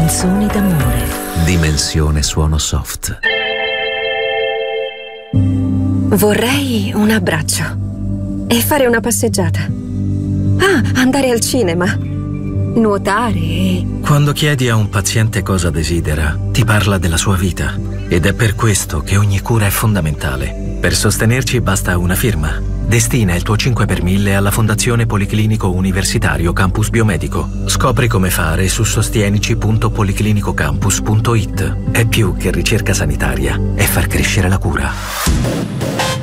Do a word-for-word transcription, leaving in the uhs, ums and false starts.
canzoni d'amore. Dimensione Suono Soft. Vorrei un abbraccio e fare una passeggiata. Ah, andare al cinema, nuotare e... Quando chiedi a un paziente cosa desidera, ti parla della sua vita. Ed è per questo che ogni cura è fondamentale. Per sostenerci basta una firma. Destina il tuo cinque per mille alla Fondazione Policlinico Universitario Campus Biomedico. Scopri come fare su sostienici punto policlinicocampus punto it. È più che ricerca sanitaria, è far crescere la cura.